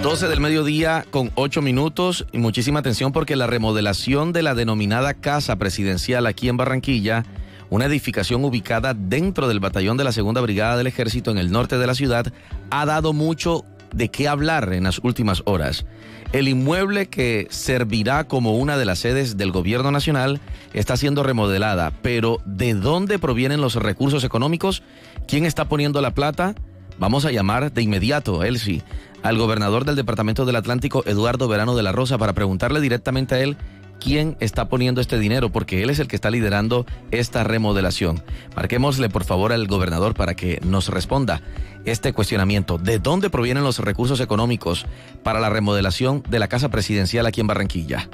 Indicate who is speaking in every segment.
Speaker 1: 12 del mediodía con 8 minutos y muchísima atención porque la remodelación de la denominada Casa Presidencial aquí en Barranquilla, una edificación ubicada dentro del batallón de la Segunda Brigada del Ejército en el norte de la ciudad, ha dado mucho de qué hablar en las últimas horas. El inmueble que servirá como una de las sedes del gobierno nacional está siendo remodelada, pero ¿de dónde provienen los recursos económicos? ¿Quién está poniendo la plata? Vamos a llamar de inmediato, Elsie, al gobernador del Departamento del Atlántico, Eduardo Verano de la Rosa, para preguntarle directamente a él quién está poniendo este dinero, porque él es el que está liderando esta remodelación. Marquémosle, por favor, al gobernador para que nos responda este cuestionamiento. ¿De dónde provienen los recursos económicos para la remodelación de la Casa Presidencial aquí en Barranquilla?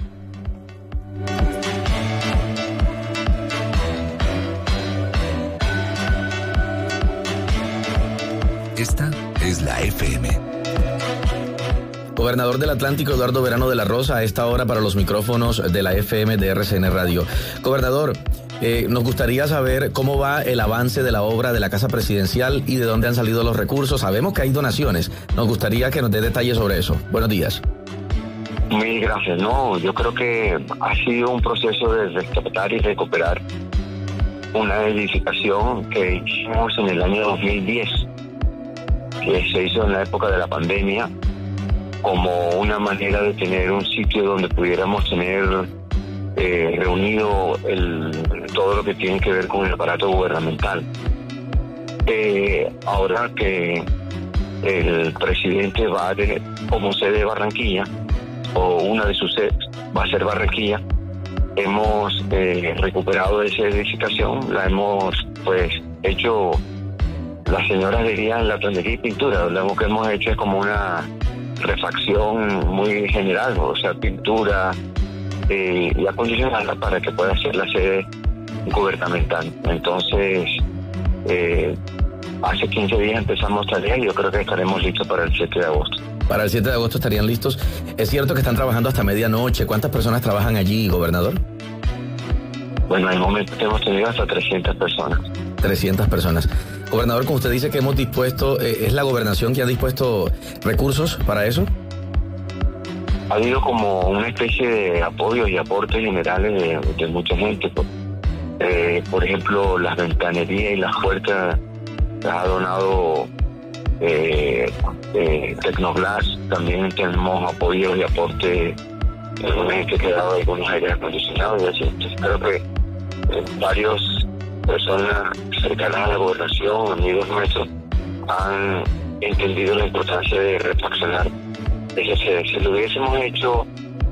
Speaker 2: Esta es la FM.
Speaker 1: Gobernador del Atlántico, Eduardo Verano de la Rosa, a esta hora para los micrófonos de la FM de RCN Radio. Gobernador, nos gustaría saber cómo va el avance de la obra de la Casa Presidencial y de dónde han salido los recursos. Sabemos que hay donaciones. Nos gustaría que nos dé detalles sobre eso. Buenos días.
Speaker 3: Mil gracias. No, yo creo que ha sido un proceso de rescatar y recuperar una edificación que hicimos en el año 2010, que se hizo en la época de la pandemia, como una manera de tener un sitio donde pudiéramos tener reunido todo lo que tiene que ver con el aparato gubernamental. Ahora que el presidente va a tener como sede Barranquilla, o una de sus sedes va a ser Barranquilla, hemos recuperado esa edificación, la hemos hecho, las señoras dirían latonería y pintura. Lo que hemos hecho es como una refacción muy general, o sea, pintura y acondicionarla para que pueda ser la sede gubernamental. Entonces, hace 15 días empezamos tareas y yo creo que estaremos listos para el 7 de agosto.
Speaker 1: Para el 7 de agosto estarían listos. Es cierto que están trabajando hasta medianoche. ¿Cuántas personas trabajan allí, gobernador?
Speaker 3: Bueno, en el momento hemos tenido hasta 300 personas.
Speaker 1: 300 personas. Gobernador, como usted dice que hemos dispuesto, ¿es la gobernación que ha dispuesto recursos para eso?
Speaker 3: Ha habido como una especie de apoyos y aportes generales de mucha gente. Por ejemplo, las ventanerías y las puertas las ha donado Tecnoglass. También tenemos apoyos y aportes que ha dado algunos aires acondicionados y así. Entonces, creo que varios personas cercanas a la gobernación, amigos nuestros, han entendido la importancia de refaccionar esa sede. Si lo hubiésemos hecho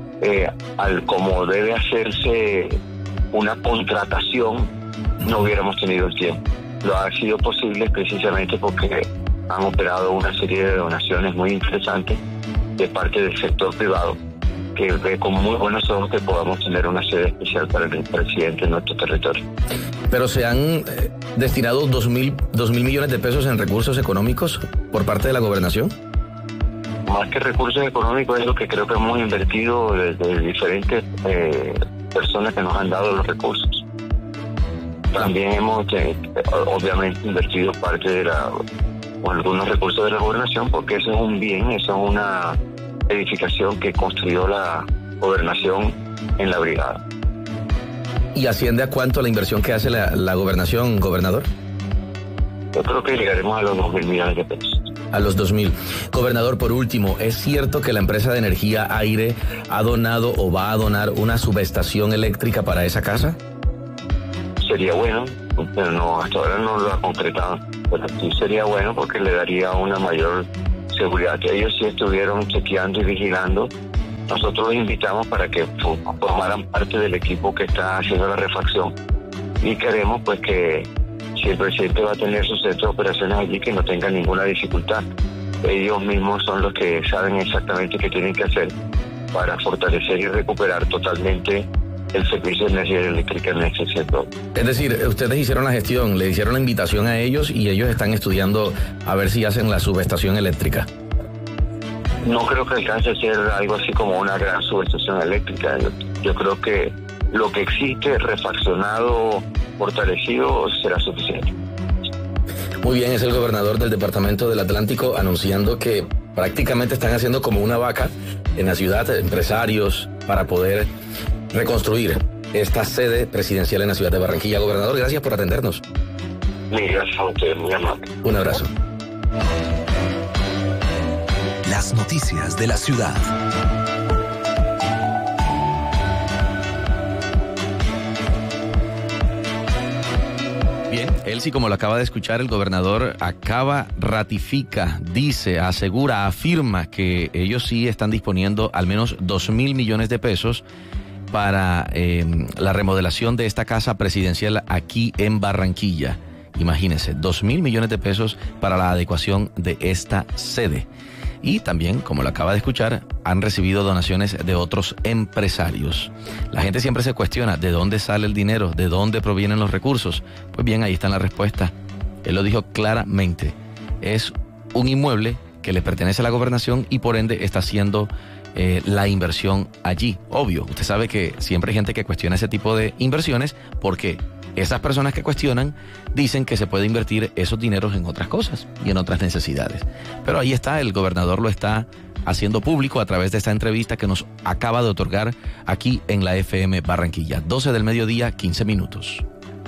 Speaker 3: como debe hacerse una contratación, no hubiéramos tenido el tiempo. Lo ha sido posible precisamente porque han operado una serie de donaciones muy interesantes de parte del sector privado, que ve con muy buenos ojos que podamos tener una sede especial para el presidente en nuestro territorio.
Speaker 1: Pero se han destinado 2.000 millones de pesos en recursos económicos por parte de la gobernación.
Speaker 3: Más que recursos económicos, es lo que creo que hemos invertido desde diferentes personas que nos han dado los recursos. También hemos obviamente invertido parte de algunos recursos de la gobernación, porque eso es un bien, eso es una edificación que construyó la gobernación en la brigada.
Speaker 1: ¿Y asciende a cuánto la inversión que hace la gobernación, gobernador?
Speaker 3: Yo creo que llegaremos a los 2.000 millones de pesos.
Speaker 1: A los 2.000. Gobernador, por último, ¿es cierto que la empresa de energía Aire ha donado o va a donar una subestación eléctrica para esa casa?
Speaker 3: Sería bueno, pero no, hasta ahora no lo ha concretado. Pero sí sería bueno porque le daría una mayor seguridad. Que ellos sí estuvieron chequeando y vigilando. Nosotros los invitamos para que formaran parte del equipo que está haciendo la refacción. Y queremos pues que si el presidente va a tener su centro de operaciones allí, que no tenga ninguna dificultad. Ellos mismos son los que saben exactamente qué tienen que hacer para fortalecer y recuperar totalmente el servicio de energía eléctrica en ese sector.
Speaker 1: Es decir, ustedes hicieron la gestión, le hicieron la invitación a ellos y ellos están estudiando a ver si hacen la subestación eléctrica.
Speaker 3: No creo que alcance a ser algo así como una gran subestación eléctrica. Yo creo que lo que existe refaccionado, fortalecido, será suficiente.
Speaker 1: Muy bien, es el gobernador del Departamento del Atlántico anunciando que prácticamente están haciendo como una vaca en la ciudad, empresarios, para poder reconstruir esta sede presidencial en la ciudad de Barranquilla. Gobernador, gracias por atendernos.
Speaker 3: Gracias a usted, muy amable.
Speaker 1: Un abrazo.
Speaker 2: Las noticias de la ciudad.
Speaker 1: Bien, Elsie, como lo acaba de escuchar, el gobernador ratifica, dice, asegura, afirma que ellos sí están disponiendo al menos 2.000 millones de pesos para la remodelación de esta casa presidencial aquí en Barranquilla. Imagínense, 2.000 millones de pesos para la adecuación de esta sede. Y también, como lo acaba de escuchar, han recibido donaciones de otros empresarios. La gente siempre se cuestiona de dónde sale el dinero, de dónde provienen los recursos. Pues bien, ahí está la respuesta. Él lo dijo claramente. Es un inmueble que le pertenece a la gobernación y por ende está haciendo la inversión allí. Obvio, usted sabe que siempre hay gente que cuestiona ese tipo de inversiones porque esas personas que cuestionan dicen que se puede invertir esos dineros en otras cosas y en otras necesidades. Pero ahí está, el gobernador lo está haciendo público a través de esta entrevista que nos acaba de otorgar aquí en la FM Barranquilla. 12 del mediodía, 15 minutos.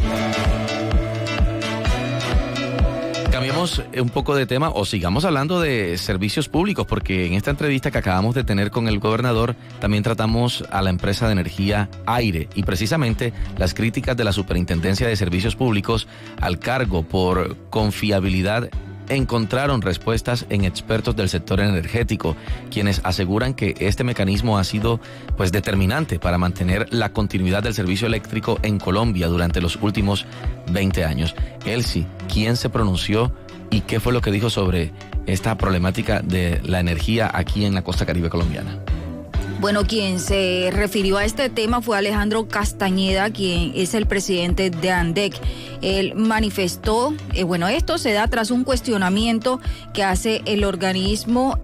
Speaker 1: Cambiemos un poco de tema o sigamos hablando de servicios públicos, porque en esta entrevista que acabamos de tener con el gobernador también tratamos a la empresa de energía Aire y precisamente las críticas de la Superintendencia de Servicios Públicos al cargo por confiabilidad encontraron respuestas en expertos del sector energético, quienes aseguran que este mecanismo ha sido determinante para mantener la continuidad del servicio eléctrico en Colombia durante los últimos 20 años. Elsie, ¿quién se pronunció y qué fue lo que dijo sobre esta problemática de la energía aquí en la costa caribe colombiana?
Speaker 4: Bueno, quien se refirió a este tema fue Alejandro Castañeda, quien es el presidente de ANDEC. Él manifestó, esto se da tras un cuestionamiento que hace el organismo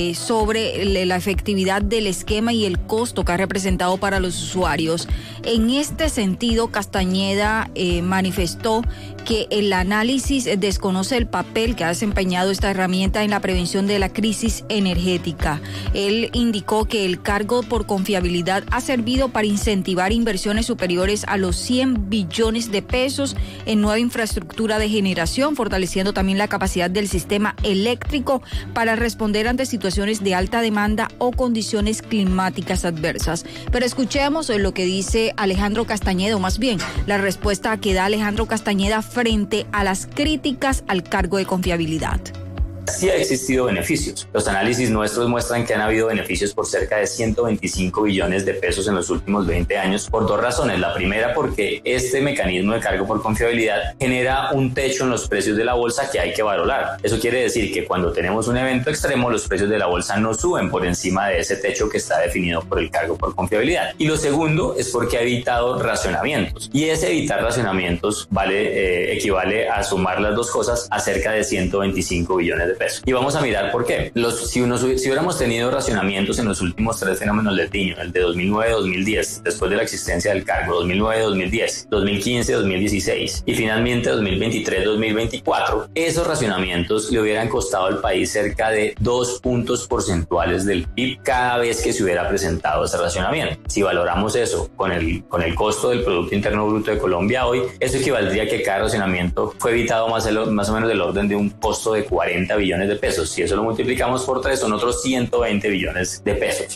Speaker 4: sobre la efectividad del esquema y el costo que ha representado para los usuarios. En este sentido, Castañeda manifestó que el análisis desconoce el papel que ha desempeñado esta herramienta en la prevención de la crisis energética. Él indicó que el cargo por confiabilidad ha servido para incentivar inversiones superiores a los 100 billones de pesos en nueva infraestructura de generación, fortaleciendo también la capacidad del sistema eléctrico para responder ante situaciones de alta demanda o condiciones climáticas adversas. Pero escuchemos lo que dice Alejandro Castañeda, o más bien la respuesta que da Alejandro Castañeda frente a las críticas al cargo de confiabilidad.
Speaker 5: Sí ha existido beneficios. Los análisis nuestros muestran que han habido beneficios por cerca de 125 billones de pesos en los últimos 20 años por dos razones. La primera, porque este mecanismo de cargo por confiabilidad genera un techo en los precios de la bolsa que hay que valorar. Eso quiere decir que cuando tenemos un evento extremo, los precios de la bolsa no suben por encima de ese techo que está definido por el cargo por confiabilidad. Y lo segundo es porque ha evitado racionamientos. Y ese evitar racionamientos equivale a sumar las dos cosas a cerca de 125 billones de pesos. Y vamos a mirar por qué. Si hubiéramos tenido racionamientos en los últimos tres fenómenos del Niño, el de 2009-2010, después de la existencia del cargo, 2009-2010, 2015-2016 y finalmente 2023-2024, esos racionamientos le hubieran costado al país cerca de 2 puntos porcentuales del PIB cada vez que se hubiera presentado ese racionamiento. Si valoramos eso con el costo del Producto Interno Bruto de Colombia hoy, eso equivaldría a que cada racionamiento fue evitado más o menos del orden de un costo de 40 billones de pesos. Si eso lo multiplicamos por 3, son otros 120 billones de pesos.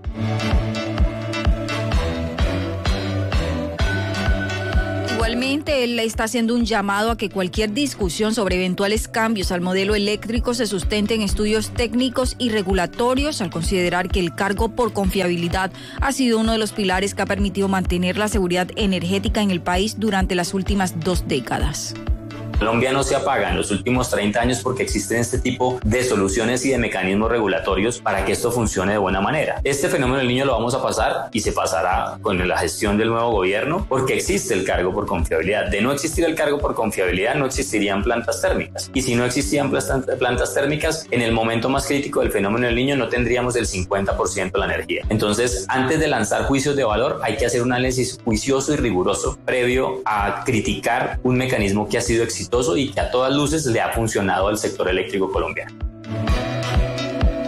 Speaker 4: Igualmente, él está haciendo un llamado a que cualquier discusión sobre eventuales cambios al modelo eléctrico se sustente en estudios técnicos y regulatorios, al considerar que el cargo por confiabilidad ha sido uno de los pilares que ha permitido mantener la seguridad energética en el país durante las últimas 2 décadas.
Speaker 5: Colombia no se apaga en los últimos 30 años porque existen este tipo de soluciones y de mecanismos regulatorios para que esto funcione de buena manera. Este fenómeno del Niño lo vamos a pasar y se pasará con la gestión del nuevo gobierno porque existe el cargo por confiabilidad. De no existir el cargo por confiabilidad, no existirían plantas térmicas. Y si no existían plantas térmicas, en el momento más crítico del fenómeno del Niño no tendríamos el 50% de la energía. Entonces, antes de lanzar juicios de valor, hay que hacer un análisis juicioso y riguroso previo a criticar un mecanismo que ha sido exitoso y que a todas luces le ha funcionado al sector eléctrico colombiano.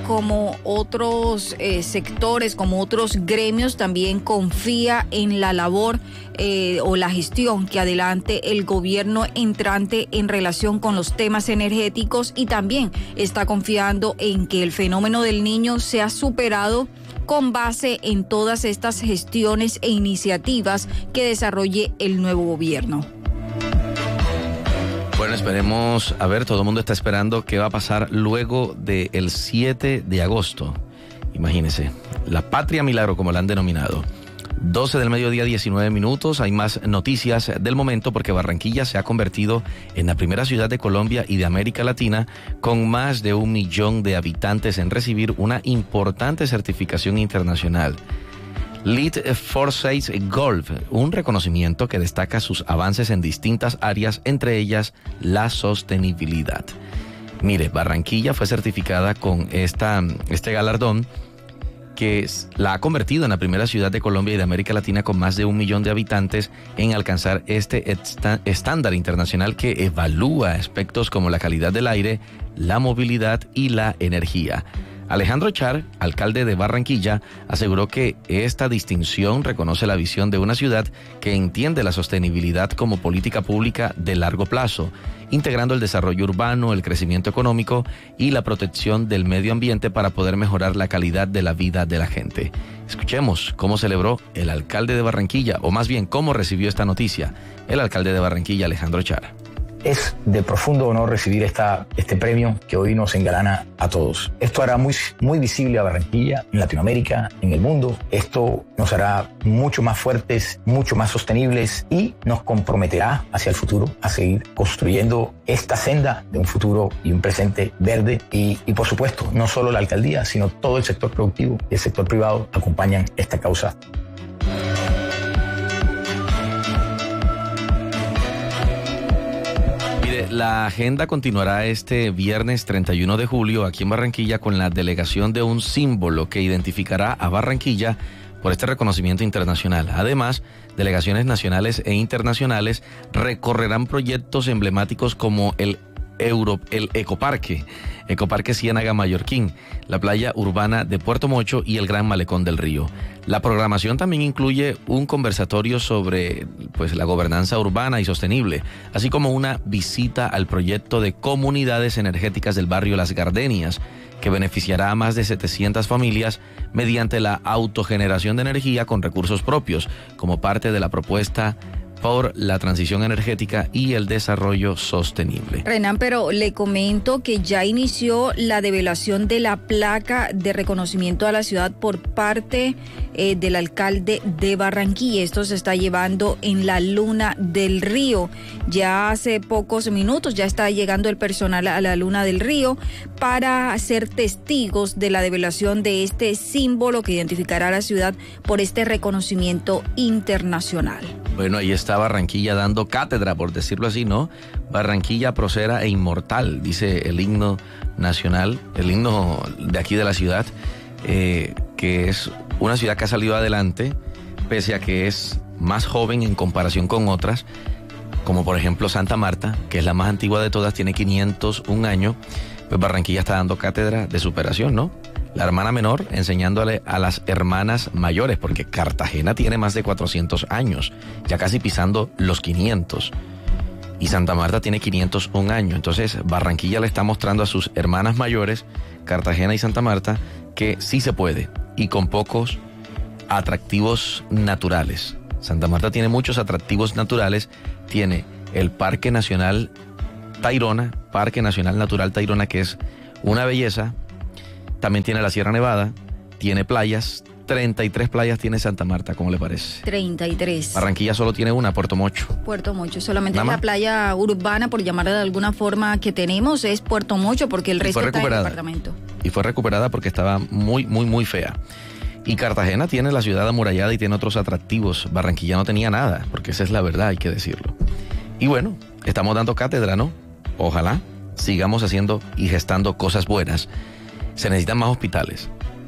Speaker 4: como otros sectores, como otros gremios, también confía en la labor o la gestión que adelante el gobierno entrante en relación con los temas energéticos, y también está confiando en que el fenómeno del Niño sea superado con base en todas estas gestiones e iniciativas que desarrolle el nuevo gobierno.
Speaker 1: Bueno, esperemos, a ver, todo el mundo está esperando qué va a pasar luego del 7 de agosto. Imagínense, la patria milagro, como la han denominado. 12 del mediodía, 19 minutos. Hay más noticias del momento porque Barranquilla se ha convertido en la primera ciudad de Colombia y de América Latina con más de 1 millón de habitantes en recibir una importante certificación internacional. LEED Foresight Gold, un reconocimiento que destaca sus avances en distintas áreas, entre ellas la sostenibilidad. Mire, Barranquilla fue certificada con este galardón que la ha convertido en la primera ciudad de Colombia y de América Latina con más de 1 millón de habitantes en alcanzar este estándar internacional que evalúa aspectos como la calidad del aire, la movilidad y la energía. Alejandro Char, alcalde de Barranquilla, aseguró que esta distinción reconoce la visión de una ciudad que entiende la sostenibilidad como política pública de largo plazo, integrando el desarrollo urbano, el crecimiento económico y la protección del medio ambiente para poder mejorar la calidad de la vida de la gente. Escuchemos cómo celebró el alcalde de Barranquilla, o más bien cómo recibió esta noticia el alcalde de Barranquilla, Alejandro Char.
Speaker 6: Es de profundo honor recibir este premio que hoy nos engalana a todos. Esto hará muy visible a Barranquilla en Latinoamérica, en el mundo. Esto nos hará mucho más fuertes, mucho más sostenibles y nos comprometerá hacia el futuro a seguir construyendo esta senda de un futuro y un presente verde. Y por supuesto, no solo la alcaldía, sino todo el sector productivo y el sector privado acompañan esta causa.
Speaker 1: La agenda continuará este viernes 31 de julio aquí en Barranquilla con la delegación de un símbolo que identificará a Barranquilla por este reconocimiento internacional. Además, delegaciones nacionales e internacionales recorrerán proyectos emblemáticos como el Ecoparque Ciénaga Mallorquín, la playa urbana de Puerto Mocho y el Gran Malecón del Río. La programación también incluye un conversatorio sobre la gobernanza urbana y sostenible, así como una visita al proyecto de comunidades energéticas del barrio Las Gardenias, que beneficiará a más de 700 familias mediante la autogeneración de energía con recursos propios, como parte de la propuesta por la transición energética y el desarrollo sostenible.
Speaker 4: Renan, pero le comento que ya inició la develación de la placa de reconocimiento a la ciudad por parte del alcalde de Barranquilla. Esto se está llevando en la Luna del Río. Ya hace pocos minutos ya está llegando el personal a la Luna del Río para ser testigos de la develación de este símbolo que identificará a la ciudad por este reconocimiento internacional.
Speaker 1: Bueno, ahí está Barranquilla dando cátedra, por decirlo así, ¿no? Barranquilla próspera e inmortal, dice el himno nacional, el himno de aquí de la ciudad, que es una ciudad que ha salido adelante, pese a que es más joven en comparación con otras, como por ejemplo Santa Marta, que es la más antigua de todas, tiene 501 años, pues Barranquilla está dando cátedra de superación, ¿no? La hermana menor enseñándole a las hermanas mayores, porque Cartagena tiene más de 400 años, ya casi pisando los 500. Y Santa Marta tiene 501 años. Entonces Barranquilla le está mostrando a sus hermanas mayores, Cartagena y Santa Marta, que sí se puede y con pocos atractivos naturales. Santa Marta tiene muchos atractivos naturales. Tiene el Parque Nacional Tayrona, Parque Nacional Natural Tayrona, que es una belleza. También tiene la Sierra Nevada, tiene playas, 33 playas tiene Santa Marta, ¿cómo le parece?
Speaker 4: 33.
Speaker 1: Barranquilla solo tiene una, Puerto Mocho.
Speaker 4: Puerto Mocho, solamente es la playa urbana, por llamarla de alguna forma, que tenemos, es Puerto Mocho, porque el resto está en el departamento. Y
Speaker 1: fue recuperada porque estaba muy fea. Y Cartagena tiene la ciudad amurallada y tiene otros atractivos. Barranquilla no tenía nada, porque esa es la verdad, hay que decirlo. Y bueno, estamos dando cátedra, ¿no? Ojalá sigamos haciendo y gestando cosas buenas. Se necesitan más hospitales,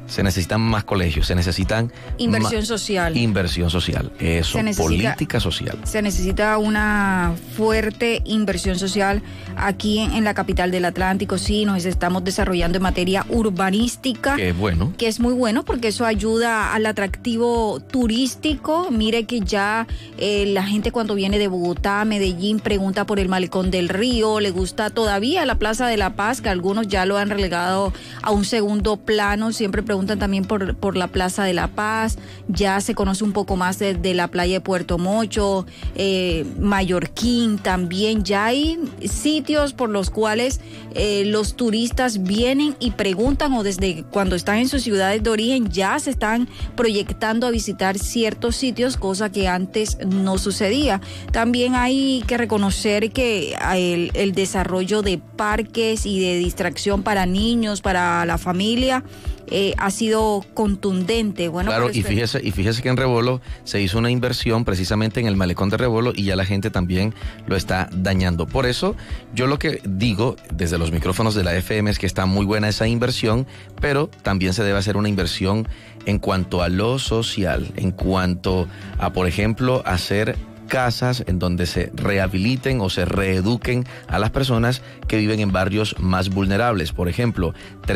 Speaker 1: Se necesitan más colegios, se necesitan...
Speaker 4: Inversión social.
Speaker 1: Inversión social, eso, política social.
Speaker 4: Se necesita una fuerte inversión social aquí en la capital del Atlántico. Sí, nos estamos desarrollando en materia urbanística.
Speaker 1: Qué bueno.
Speaker 4: Que es muy bueno porque eso ayuda al atractivo turístico. Mire que ya la gente cuando viene de Bogotá, Medellín, pregunta por el Malecón del Río, le gusta todavía la Plaza de la Paz, que algunos ya lo han relegado a un segundo plano, siempre preguntan también por la Plaza de la Paz, ya se conoce un poco más de la playa de Puerto Mocho, Mallorquín también, ya hay sitios por los cuales los turistas vienen y preguntan, o desde cuando están en sus ciudades de origen ya se están proyectando a visitar ciertos sitios, cosa que antes no sucedía. También hay que reconocer que el desarrollo de parques y de distracción para niños, para la familia, ha sido contundente. Bueno,
Speaker 1: claro, y fíjese que en Rebolo se hizo una inversión precisamente en el malecón de Rebolo y ya la gente también lo está dañando. Por eso yo lo que digo desde los micrófonos de la FM es que está muy buena esa inversión, pero también se debe hacer una inversión en cuanto a lo social, en cuanto a, por ejemplo, hacer casas en donde se rehabiliten o se reeduquen a las personas que viven en barrios más vulnerables. Por ejemplo,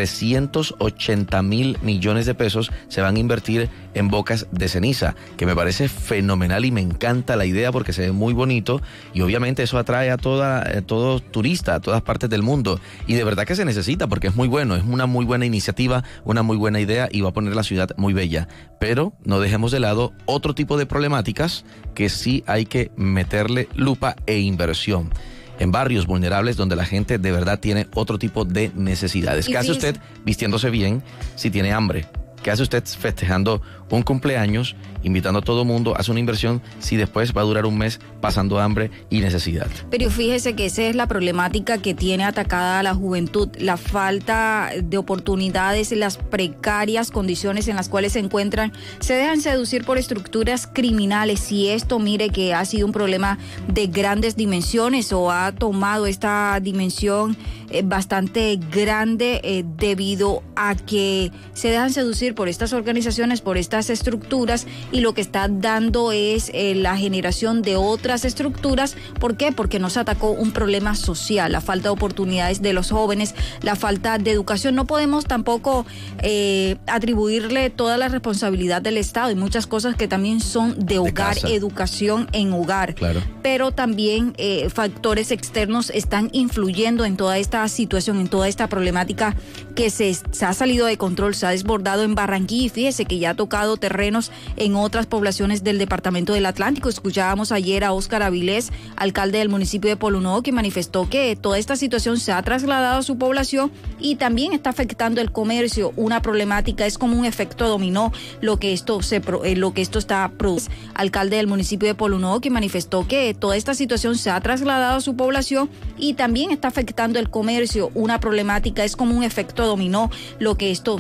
Speaker 1: 380.000 millones de pesos se van a invertir en bocas de ceniza, que me parece fenomenal y me encanta la idea porque se ve muy bonito y obviamente eso atrae a todo turista, a todas partes del mundo, y de verdad que se necesita porque es muy bueno, es una muy buena iniciativa, una muy buena idea y va a poner la ciudad muy bella. Pero no dejemos de lado otro tipo de problemáticas que sí hay que meterle lupa e inversión en barrios vulnerables donde la gente de verdad tiene otro tipo de necesidades. ¿Qué hace usted vistiéndose bien si tiene hambre? ¿Qué hace usted festejando un cumpleaños, invitando a todo mundo, hace una inversión si después va a durar un mes pasando hambre y necesidad?
Speaker 4: Pero fíjese que esa es la problemática que tiene atacada a la juventud, la falta de oportunidades, las precarias condiciones en las cuales se encuentran, se dejan seducir por estructuras criminales, y esto mire que ha sido un problema de grandes dimensiones o ha tomado esta dimensión bastante grande debido a que se dejan seducir por estas organizaciones, por estas estructuras, y lo que está dando es la generación de otras estructuras. ¿Por qué? Porque nos atacó un problema social, la falta de oportunidades de los jóvenes, la falta de educación. No podemos tampoco atribuirle toda la responsabilidad del Estado. Hay muchas cosas que también son de hogar, educación en hogar.
Speaker 1: Claro.
Speaker 4: Pero también factores externos están influyendo en toda esta situación, en toda esta problemática que se ha salido de control, se ha desbordado en Barranquilla, y fíjese que ya ha tocado terrenos en otras poblaciones del departamento del Atlántico. Escuchábamos ayer a Óscar Avilés, alcalde del municipio de Polo Nuevo, que manifestó que toda esta situación se ha trasladado a su población y también está afectando el comercio. Una problemática, es como un efecto dominó lo que esto está produciendo. Alcalde del municipio de Polo Nuevo, que manifestó que toda esta situación se ha trasladado a su población y también está afectando el comercio. Una problemática, es como un efecto dominó lo que esto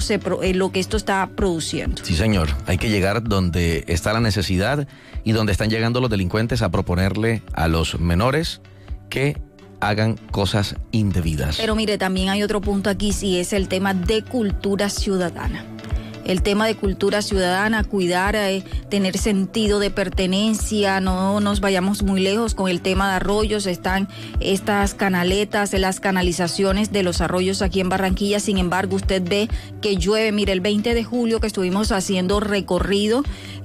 Speaker 4: está produciendo.
Speaker 1: Sí, señor, hay que llegar donde está la necesidad y donde están llegando los delincuentes a proponerle a los menores que hagan cosas indebidas.
Speaker 4: Pero mire, también hay otro punto aquí, sí, es el tema de cultura ciudadana. El tema de cultura ciudadana, cuidar, tener sentido de pertenencia, no nos vayamos muy lejos con el tema de arroyos. Están estas canaletas, las canalizaciones de los arroyos aquí en Barranquilla. Sin embargo, usted ve que llueve. Mire, el 20 de julio que estuvimos haciendo recorrido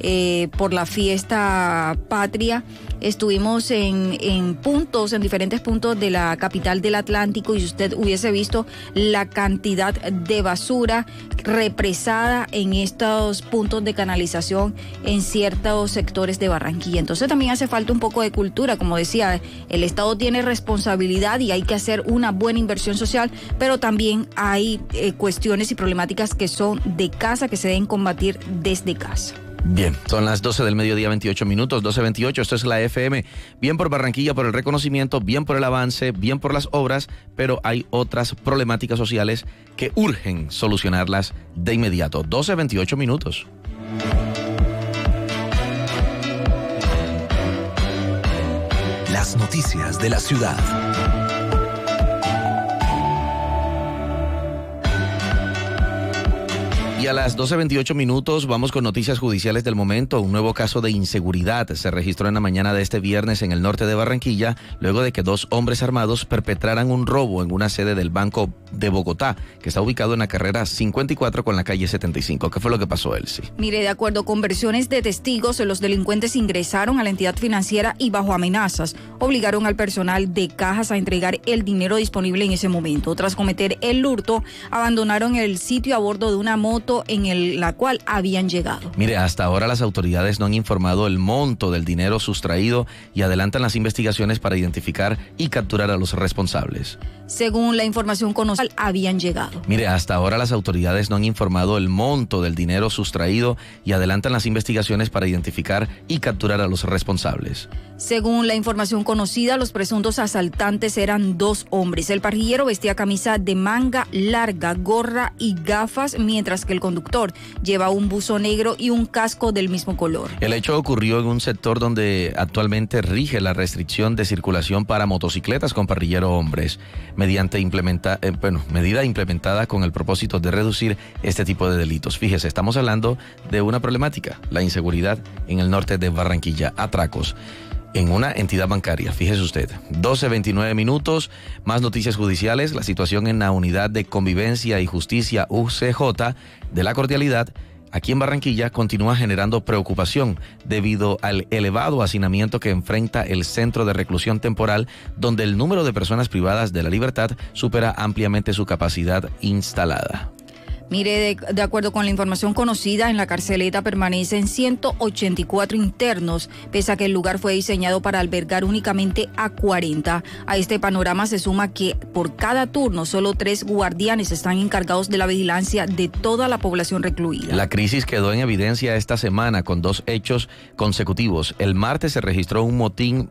Speaker 4: por la fiesta patria, estuvimos en diferentes puntos de la capital del Atlántico, y si usted hubiese visto la cantidad de basura represada en estos puntos de canalización en ciertos sectores de Barranquilla. Entonces también hace falta un poco de cultura. Como decía, el Estado tiene responsabilidad y hay que hacer una buena inversión social, pero también hay cuestiones y problemáticas que son de casa, que se deben combatir desde casa.
Speaker 1: Bien, son las 12 del mediodía, 28 minutos, 12:28, esto es la FM. Bien por Barranquilla, por el reconocimiento, bien por el avance, bien por las obras, pero hay otras problemáticas sociales que urgen solucionarlas de inmediato. 12:28 minutos.
Speaker 2: Las noticias de la ciudad.
Speaker 1: Y a las 12:28 vamos con noticias judiciales del momento. Un nuevo caso de inseguridad se registró en la mañana de este viernes en el norte de Barranquilla, luego de que 2 hombres armados perpetraran un robo en una sede del Banco de Bogotá, que está ubicado en la carrera 54 con la calle 75. ¿Qué fue lo que pasó, Elsie?
Speaker 4: Mire, de acuerdo con versiones de testigos, los delincuentes ingresaron a la entidad financiera y bajo amenazas obligaron al personal de cajas a entregar el dinero disponible en ese momento. Tras cometer el hurto, abandonaron el sitio a bordo de una moto en la cual habían llegado.
Speaker 1: Mire, hasta ahora las autoridades no han informado el monto del dinero sustraído y adelantan las investigaciones para identificar y capturar a los responsables.
Speaker 4: Según la información conocida, habían llegado.
Speaker 1: Mire, hasta ahora las autoridades no han informado el monto del dinero sustraído y adelantan las investigaciones para identificar y capturar a los responsables.
Speaker 4: Según la información conocida, los presuntos asaltantes eran 2 hombres. El parrillero vestía camisa de manga larga, gorra y gafas, mientras que el conductor lleva un buzo negro y un casco del mismo color.
Speaker 1: El hecho ocurrió en un sector donde actualmente rige la restricción de circulación para motocicletas con parrillero hombres, medida implementada con el propósito de reducir este tipo de delitos. Fíjese, estamos hablando de una problemática, la inseguridad en el norte de Barranquilla, atracos en una entidad bancaria. Fíjese usted, 12:29, más noticias judiciales. La situación en la Unidad de Convivencia y Justicia UCJ de la Cordialidad aquí en Barranquilla continúa generando preocupación debido al elevado hacinamiento que enfrenta el centro de reclusión temporal, donde el número de personas privadas de la libertad supera ampliamente su capacidad instalada.
Speaker 4: Mire, de acuerdo con la información conocida, en la carceleta permanecen 184 internos, pese a que el lugar fue diseñado para albergar únicamente a 40. A este panorama se suma que por cada turno solo 3 guardianes están encargados de la vigilancia de toda la población recluida.
Speaker 1: La crisis quedó en evidencia esta semana con 2 hechos consecutivos. El martes se registró un motín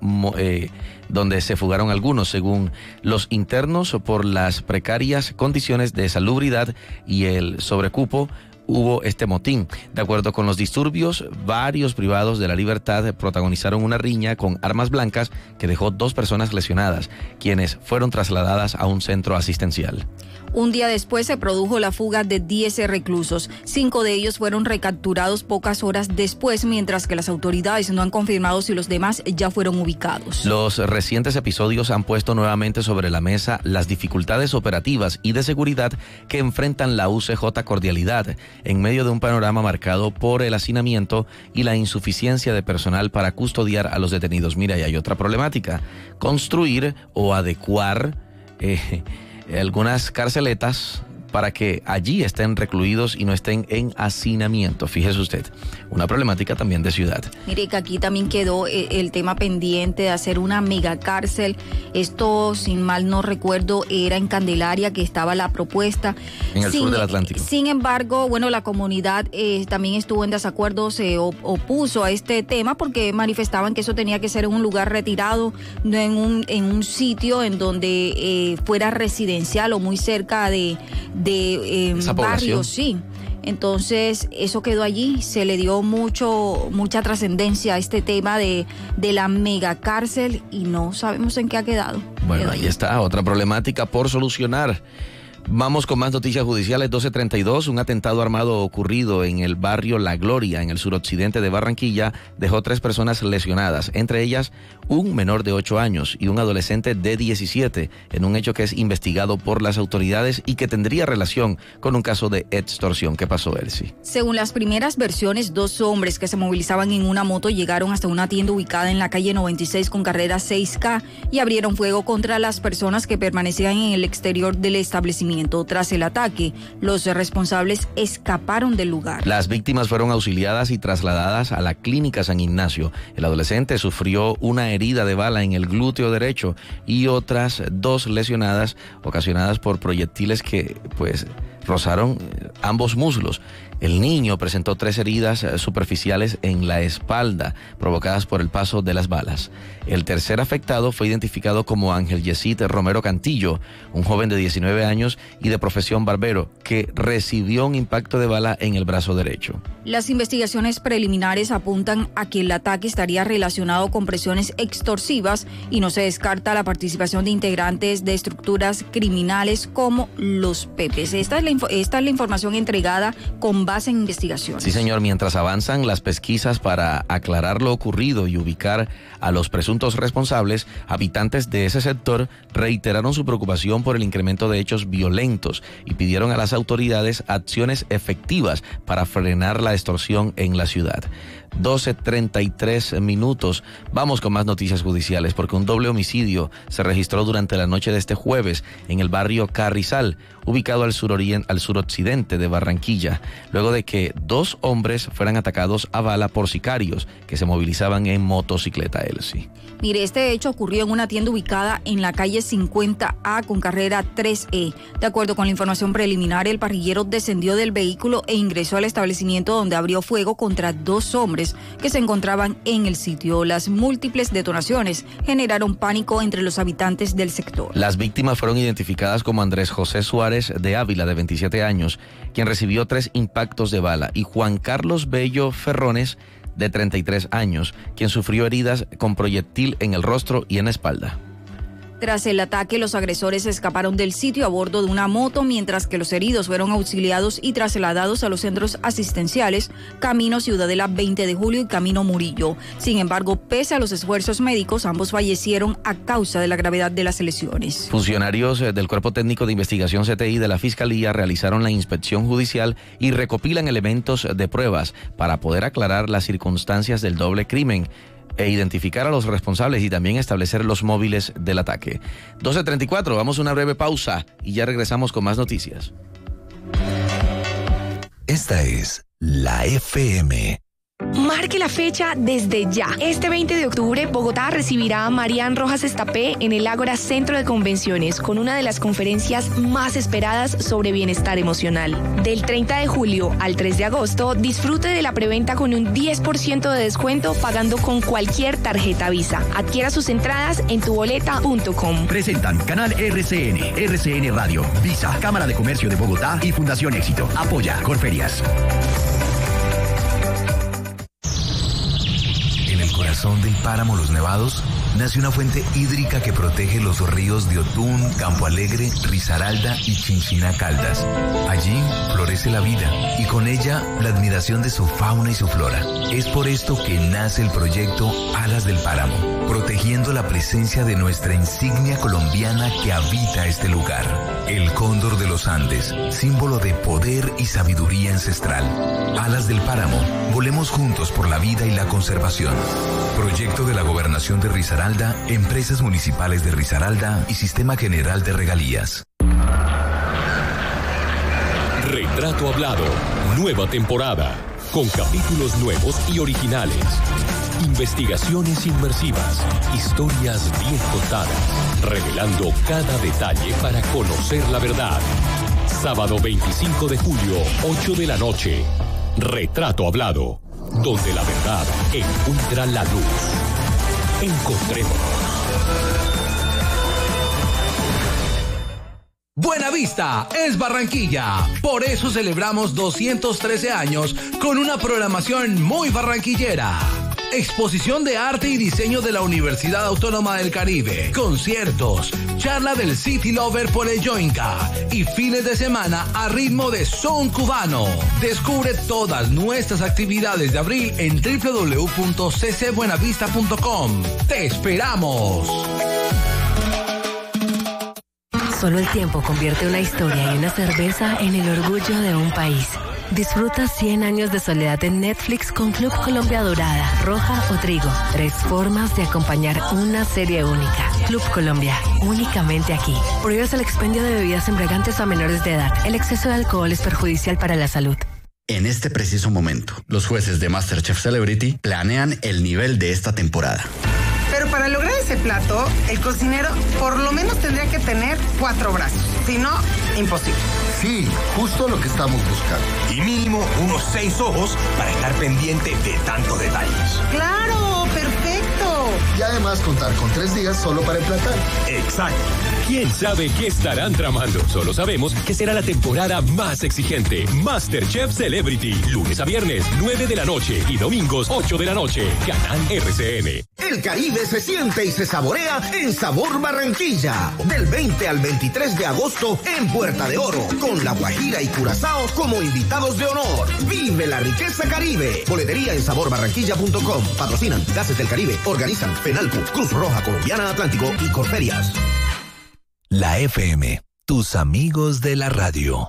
Speaker 1: donde se fugaron algunos, según los internos, por las precarias condiciones de salubridad y el sobrecupo. Hubo este motín. De acuerdo con los disturbios, varios privados de la libertad protagonizaron una riña con armas blancas que dejó 2 personas lesionadas, quienes fueron trasladadas a un centro asistencial.
Speaker 4: Un día después se produjo la fuga de 10 reclusos. 5 de ellos fueron recapturados pocas horas después, mientras que las autoridades no han confirmado si los demás ya fueron ubicados.
Speaker 1: Los recientes episodios han puesto nuevamente sobre la mesa las dificultades operativas y de seguridad que enfrentan la UCJ Cordialidad, en medio de un panorama marcado por el hacinamiento y la insuficiencia de personal para custodiar a los detenidos. Mira, y hay otra problemática: construir o adecuar algunas carceletas para que allí estén recluidos y no estén en hacinamiento. Fíjese usted, una problemática también de ciudad.
Speaker 4: Mire que aquí también quedó el tema pendiente de hacer una megacárcel. Esto, sin mal no recuerdo, era en Candelaria que estaba la propuesta.
Speaker 1: En el sur del Atlántico.
Speaker 4: Sin embargo, bueno, la comunidad también estuvo en desacuerdo, se opuso a este tema porque manifestaban que eso tenía que ser en un lugar retirado, no en un sitio en donde fuera residencial o muy cerca de barrios, sí. Entonces, eso quedó allí, se le dio mucha trascendencia a este tema de la megacárcel y no sabemos en qué ha quedado.
Speaker 1: Bueno, ahí está, otra problemática por solucionar. Vamos con más noticias judiciales. 12:32, un atentado armado ocurrido en el barrio La Gloria, en el suroccidente de Barranquilla, dejó 3 personas lesionadas, entre ellas un menor de 8 años y un adolescente de 17, en un hecho que es investigado por las autoridades y que tendría relación con un caso de extorsión. ¿Qué pasó, Elsie?
Speaker 4: Según las primeras versiones, 2 hombres que se movilizaban en una moto llegaron hasta una tienda ubicada en la calle 96 con carrera 6K y abrieron fuego contra las personas que permanecían en el exterior del establecimiento. Tras el ataque, los responsables escaparon del lugar.
Speaker 1: Las víctimas fueron auxiliadas y trasladadas a la clínica San Ignacio. El adolescente sufrió una herida de bala en el glúteo derecho y otras 2 lesionadas ocasionadas por proyectiles que rozaron ambos muslos. El niño presentó 3 heridas superficiales en la espalda provocadas por el paso de las balas. El tercer afectado fue identificado como Ángel Yesid Romero Cantillo, un joven de 19 años y de profesión barbero, que recibió un impacto de bala en el brazo derecho.
Speaker 4: Las investigaciones preliminares apuntan a que el ataque estaría relacionado con presiones extorsivas y no se descarta la participación de integrantes de estructuras criminales como los Pepes. Esta es la información entregada con con base en investigaciones.
Speaker 1: Sí, señor, mientras avanzan las pesquisas para aclarar lo ocurrido y ubicar a los presuntos responsables, habitantes de ese sector reiteraron su preocupación por el incremento de hechos violentos y pidieron a las autoridades acciones efectivas para frenar la extorsión en la ciudad. 12:33. Vamos con más noticias judiciales porque un doble homicidio se registró durante la noche de este jueves en el barrio Carrizal, ubicado al suroccidente de Barranquilla, luego de que 2 hombres fueran atacados a bala por sicarios que se movilizaban en motocicleta. Elsie.
Speaker 4: Mire, este hecho ocurrió en una tienda ubicada en la calle 50A con carrera 3E. De acuerdo con la información preliminar, el parrillero descendió del vehículo e ingresó al establecimiento donde abrió fuego contra 2 hombres que se encontraban en el sitio. Las múltiples detonaciones generaron pánico entre los habitantes del sector.
Speaker 1: Las víctimas fueron identificadas como Andrés José Suárez de Ávila, de 27 años, quien recibió 3 impactos de bala, y Juan Carlos Bello Ferrones, de 33 años, quien sufrió heridas con proyectil en el rostro y en la espalda.
Speaker 4: Tras el ataque, los agresores escaparon del sitio a bordo de una moto, mientras que los heridos fueron auxiliados y trasladados a los centros asistenciales Camino Ciudadela 20 de Julio y Camino Murillo. Sin embargo, pese a los esfuerzos médicos, ambos fallecieron a causa de la gravedad de las lesiones.
Speaker 1: Funcionarios del Cuerpo Técnico de Investigación CTI de la Fiscalía realizaron la inspección judicial y recopilan elementos de pruebas para poder aclarar las circunstancias del doble crimen e identificar a los responsables y también establecer los móviles del ataque. 12:34, vamos a una breve pausa y ya regresamos con más noticias.
Speaker 2: Esta es la FM.
Speaker 7: Marque la fecha desde ya. Este 20 de octubre, Bogotá recibirá a Marian Rojas Estapé en el Ágora Centro de Convenciones con una de las conferencias más esperadas sobre bienestar emocional. Del 30 de julio al 3 de agosto, disfrute de la preventa con un 10% de descuento pagando con cualquier tarjeta Visa. Adquiera sus entradas en tuboleta.com.
Speaker 8: Presentan Canal RCN, RCN Radio, Visa, Cámara de Comercio de Bogotá y Fundación Éxito. Apoya Corferias.
Speaker 2: Corazón del páramo Los Nevados, nace una fuente hídrica que protege los ríos de Otún, Campo Alegre, Risaralda y Chinchiná Caldas. Allí florece la vida y con ella la admiración de su fauna y su flora. Es por esto que nace el proyecto Alas del Páramo, protegiendo la presencia de nuestra insignia colombiana que habita este lugar. El cóndor de los Andes, símbolo de poder y sabiduría ancestral. Alas del Páramo, volemos juntos por la vida y la conservación. Proyecto de la Gobernación de Risaralda, Empresas Municipales de Risaralda y Sistema General de Regalías.
Speaker 9: Retrato Hablado, nueva temporada, con capítulos nuevos y originales. Investigaciones inmersivas, historias bien contadas, revelando cada detalle para conocer la verdad. Sábado 25 de julio, 8 de la noche. Retrato Hablado, donde la verdad encuentra la luz. Encontrémonos.
Speaker 10: Buenavista es Barranquilla, por eso celebramos 213 años con una programación muy barranquillera. Exposición de arte y diseño de la Universidad Autónoma del Caribe, conciertos, charla del City Lover por el Yoinca y fines de semana a ritmo de son cubano. Descubre todas nuestras actividades de abril en www.ccbuenavista.com. ¡Te esperamos!
Speaker 11: Solo el tiempo convierte una historia y una cerveza en el orgullo de un país. Disfruta 100 años de soledad en Netflix con Club Colombia Dorada, Roja o Trigo. 3 formas de acompañar una serie única. Club Colombia, únicamente aquí. Prohíbes el expendio de bebidas embriagantes a menores de edad. El exceso de alcohol es perjudicial para la salud.
Speaker 8: En este preciso momento, los jueces de MasterChef Celebrity planean el nivel de esta temporada.
Speaker 12: Pero para lograr ese plato, el cocinero por lo menos tendría que tener 4 brazos. Si no, imposible.
Speaker 13: Sí, justo lo que estamos buscando.
Speaker 14: Y mínimo unos 6 ojos para estar pendiente de tantos detalles.
Speaker 12: ¡Claro! ¡Perfecto!
Speaker 13: Y además contar con 3 días solo para emplatar.
Speaker 14: Exacto.
Speaker 9: ¿Quién sabe qué estarán tramando? Solo sabemos que será la temporada más exigente. MasterChef Celebrity, lunes a viernes, 9 de la noche y domingos, 8 de la noche. Canal RCN.
Speaker 15: El Caribe se siente y se saborea en Sabor Barranquilla. Del 20 al 23 de agosto en Puerta de Oro, con La Guajira y Curazao como invitados de honor. Vive la riqueza Caribe. Boletería en saborbarranquilla.com. Patrocinan Gases del Caribe. Organizan Fenalco, Cruz Roja Colombiana Atlántico y Corferias.
Speaker 2: La FM, tus amigos de la radio.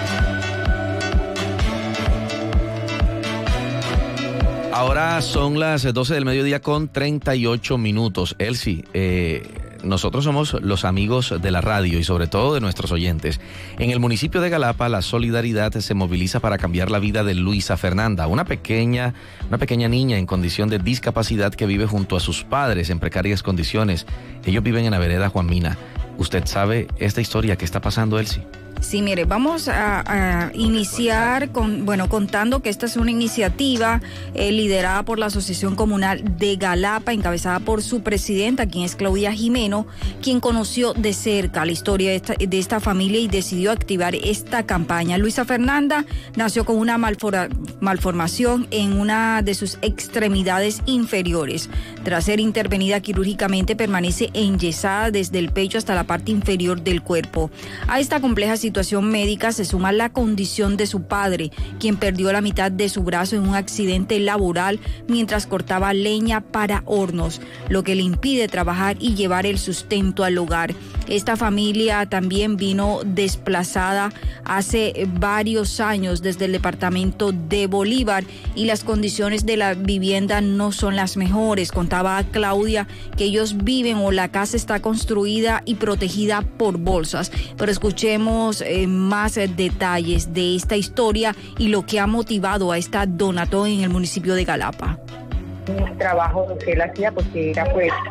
Speaker 1: Ahora son las 12 del mediodía con 38 minutos. Elsie, nosotros somos los amigos de la radio y sobre todo de nuestros oyentes. En el municipio de Galapa, la solidaridad se moviliza para cambiar la vida de Luisa Fernanda, una pequeña niña en condición de discapacidad que vive junto a sus padres en precarias condiciones. Ellos viven en la vereda Juan Mina. ¿Usted sabe esta historia que está pasando, Elsie?
Speaker 4: Sí, mire, vamos a iniciar contando que esta es una iniciativa liderada por la Asociación Comunal de Galapa, encabezada por su presidenta, quien es Claudia Jimeno, quien conoció de cerca la historia de esta familia y decidió activar esta campaña. Luisa Fernanda nació con una malformación en una de sus extremidades inferiores. Tras ser intervenida quirúrgicamente, permanece enyesada desde el pecho hasta la parte inferior del cuerpo. A esta compleja situación médica se suma la condición de su padre, quien perdió la mitad de su brazo en un accidente laboral mientras cortaba leña para hornos, lo que le impide trabajar y llevar el sustento al hogar. Esta familia también vino desplazada hace varios años desde el departamento de Bolívar y las condiciones de la vivienda no son las mejores. Contaba Claudia que ellos viven o la casa está construida y protegida por bolsas. Pero escuchemos más detalles de esta historia y lo que ha motivado a esta donatón en el municipio de Galapa.
Speaker 16: Un trabajo que él hacía porque era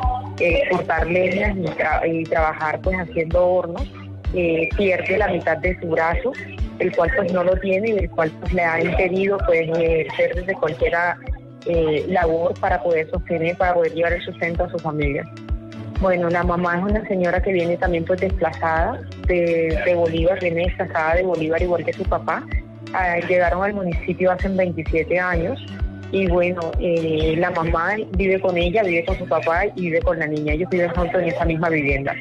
Speaker 16: cortar leñas y trabajar haciendo hornos. Pierde la mitad de su brazo, el cual no lo tiene y el cual le ha impedido ejercer desde cualquier labor para poder sostener, para poder llevar el sustento a su familia. Bueno, la mamá es una señora que viene también desplazada de Bolívar, viene desplazada de Bolívar igual que su papá. Llegaron al municipio hace 27 años y la mamá vive con ella, vive con su papá y vive con la niña. Ellos viven juntos en esa misma vivienda.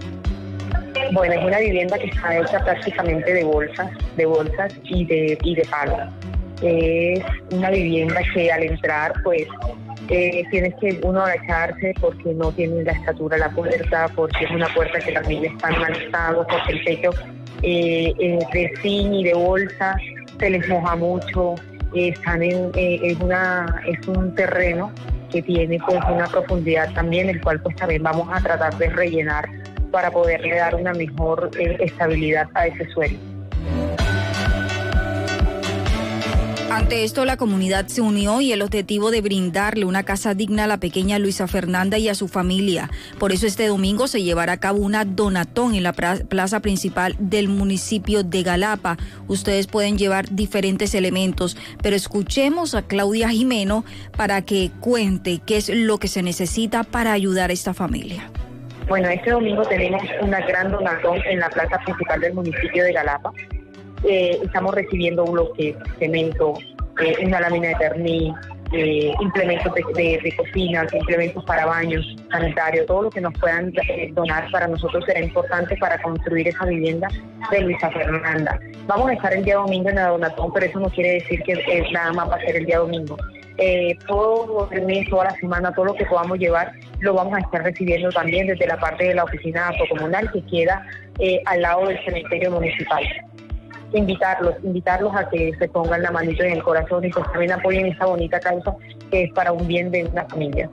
Speaker 16: Bueno, es una vivienda que está hecha prácticamente de bolsas y de palo. Es una vivienda que al entrar tienes que uno agacharse porque no tiene la estatura la puerta, porque es una puerta que también está en mal estado, porque el techo de zinc y de bolsa se les moja mucho. Es un terreno que tiene una profundidad también, el cual también vamos a tratar de rellenar para poderle dar una mejor estabilidad a ese suelo.
Speaker 4: Ante esto, la comunidad se unió y el objetivo de brindarle una casa digna a la pequeña Luisa Fernanda y a su familia. Por eso este domingo se llevará a cabo una donatón en la plaza principal del municipio de Galapa. Ustedes pueden llevar diferentes elementos, pero escuchemos a Claudia Jimeno para que cuente qué es lo que se necesita para ayudar a esta familia.
Speaker 16: Bueno, este domingo tenemos una gran donatón en la plaza principal del municipio de Galapa. Estamos recibiendo bloques, cemento, una lámina de Terni, implementos de cocina, implementos para baños sanitarios, todo lo que nos puedan donar para nosotros será importante para construir esa vivienda de Luisa Fernanda. Vamos a estar el día domingo en la donatón, pero eso no quiere decir que nada más va a ser el día domingo. Todo el mes, toda la semana, todo lo que podamos llevar, lo vamos a estar recibiendo también desde la parte de la oficina comunal que queda al lado del cementerio municipal. Invitarlos a que se pongan la manito en el corazón y también apoyen esta bonita causa que es para un bien de una familia.